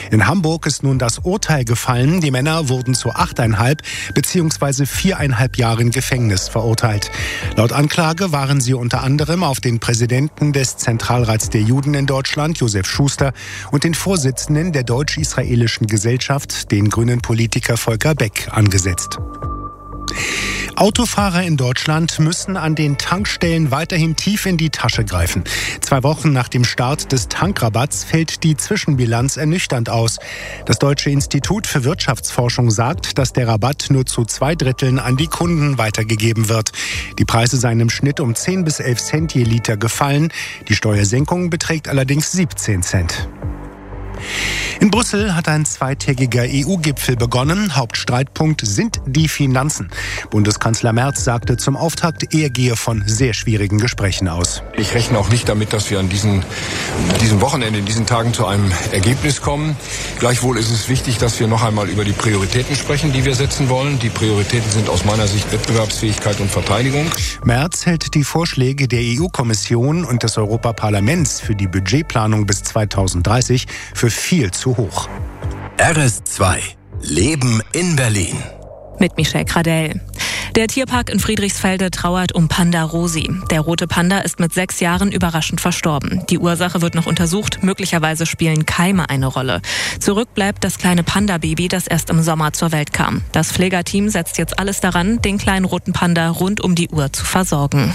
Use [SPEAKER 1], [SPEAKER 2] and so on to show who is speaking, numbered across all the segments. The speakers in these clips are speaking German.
[SPEAKER 1] In Hamburg ist nun das Urteil gefallen. Die Männer wurden zu 8,5 bzw. 4,5 Jahren Gefängnis verurteilt. Laut Anklage waren sie unter anderem auf den Präsidenten des Zentralrats der Juden in Deutschland, Josef Schuster, und den Vorsitzenden der deutsch-israelischen Gesellschaft, den grünen Politiker Volker Beck, angesetzt. Autofahrer in Deutschland müssen an den Tankstellen weiterhin tief in die Tasche greifen. 2 Wochen nach dem Start des Tankrabatts fällt die Zwischenbilanz ernüchternd aus. Das Deutsche Institut für Wirtschaftsforschung sagt, dass der Rabatt nur zu 2/3 an die Kunden weitergegeben wird. Die Preise seien im Schnitt um 10 bis 11 Cent je Liter gefallen. Die Steuersenkung beträgt allerdings 17 Cent. In Brüssel hat ein 2-tägiger EU-Gipfel begonnen. Hauptstreitpunkt sind die Finanzen. Bundeskanzler Merz sagte zum Auftakt, er gehe von sehr schwierigen Gesprächen aus.
[SPEAKER 2] Ich rechne auch nicht damit, dass wir an diesem Wochenende, in diesen Tagen zu einem Ergebnis kommen. Gleichwohl ist es wichtig, dass wir noch einmal über die Prioritäten sprechen, die wir setzen wollen. Die Prioritäten sind aus meiner Sicht Wettbewerbsfähigkeit und Verteidigung.
[SPEAKER 1] Merz hält die Vorschläge der EU-Kommission und des Europaparlaments für die Budgetplanung bis 2030 für viel zu hoch.
[SPEAKER 3] RS2 Leben in Berlin.
[SPEAKER 4] Mit Michelle Kradell. Der Tierpark in Friedrichsfelde trauert um Panda Rosi. Der rote Panda ist mit 6 Jahren überraschend verstorben. Die Ursache wird noch untersucht. Möglicherweise spielen Keime eine Rolle. Zurück bleibt das kleine Panda-Baby, das erst im Sommer zur Welt kam. Das Pflegerteam setzt jetzt alles daran, den kleinen roten Panda rund um die Uhr zu versorgen.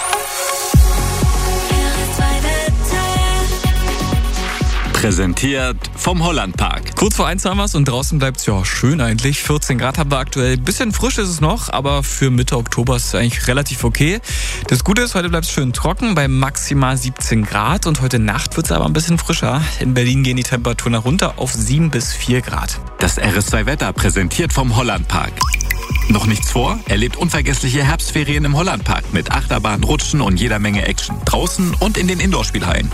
[SPEAKER 3] Präsentiert vom Hollandpark.
[SPEAKER 5] Kurz vor 1 haben wir es und draußen bleibt es ja schön eigentlich. 14 Grad haben wir aktuell. Bisschen frisch ist es noch, aber für Mitte Oktober ist es eigentlich relativ okay. Das Gute ist, heute bleibt es schön trocken bei maximal 17 Grad und heute Nacht wird es aber ein bisschen frischer. In Berlin gehen die Temperaturen runter auf 7 bis 4 Grad.
[SPEAKER 3] Das RS2 Wetter präsentiert vom Hollandpark. Noch nichts vor? Erlebt unvergessliche Herbstferien im Hollandpark mit Achterbahn, Rutschen und jeder Menge Action. Draußen und in den Indoorspielhallen.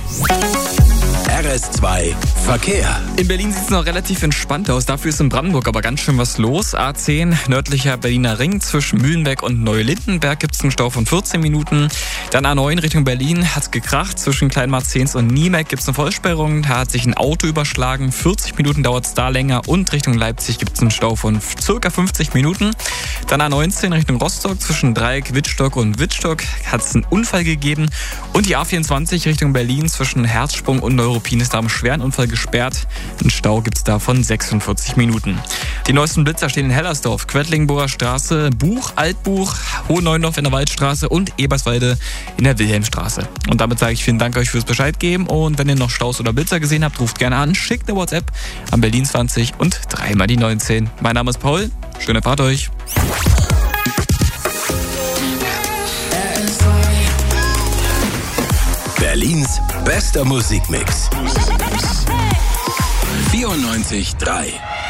[SPEAKER 3] RS2 Verkehr.
[SPEAKER 5] In Berlin sieht es noch relativ entspannt aus. Dafür ist in Brandenburg aber ganz schön was los. A10, nördlicher Berliner Ring zwischen Mühlenbeck und Neulindenberg gibt es einen Stau von 14 Minuten. Dann A9 Richtung Berlin hat es gekracht. Zwischen Kleinmarzens und Niemeck gibt es eine Vollsperrung. Da hat sich ein Auto überschlagen. 40 Minuten dauert es da länger. Und Richtung Leipzig gibt es einen Stau von ca. 50 Minuten. Dann A19 Richtung Rostock zwischen Dreieck, Wittstock und Wittstock hat es einen Unfall gegeben. Und die A24 Richtung Berlin zwischen Herzsprung und Neuruppin ist da am schweren Unfall gesperrt. Einen Stau gibt es da von 46 Minuten. Die neuesten Blitzer stehen in Hellersdorf, Quedlinburger Straße, Buch, Altbuch, Hohenneundorf in der Waldstraße und Eberswalde in der Wilhelmstraße. Und damit sage ich vielen Dank euch fürs Bescheid geben. Und wenn ihr noch Staus oder Blitzer gesehen habt, ruft gerne an, schickt eine WhatsApp an Berlin 20 und 3 mal die 19. Mein Name ist Paul. Schöne Fahrt euch.
[SPEAKER 3] Berlins bester Musikmix. 94.3